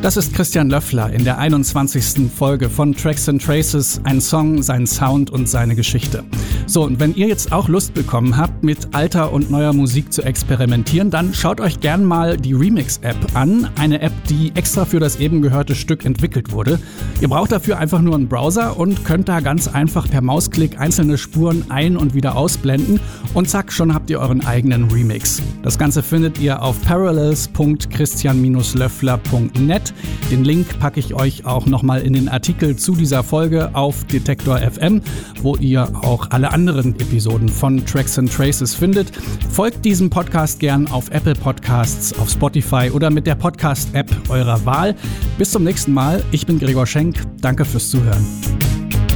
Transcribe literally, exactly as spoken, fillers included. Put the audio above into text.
Das ist Christian Löffler in der einundzwanzigsten Folge von Tracks and Traces, ein Song, sein Sound und seine Geschichte. So, und wenn ihr jetzt auch Lust bekommen habt, mit alter und neuer Musik zu experimentieren, dann schaut euch gern mal die Remix-App an. Eine App, die extra für das eben gehörte Stück entwickelt wurde. Ihr braucht dafür einfach nur einen Browser und könnt da ganz einfach per Mausklick einzelne Spuren ein- und wieder ausblenden. Und zack, schon habt ihr euren eigenen Remix. Das Ganze findet ihr auf parallels punkt christian löffler punkt net. Den Link packe ich euch auch nochmal in den Artikel zu dieser Folge auf Detektor F M, wo ihr auch alle anderen Episoden von Tracks and Traces findet. Folgt diesem Podcast gern auf Apple Podcasts, auf Spotify oder mit der Podcast-App eurer Wahl. Bis zum nächsten Mal. Ich bin Gregor Schenk. Danke fürs Zuhören.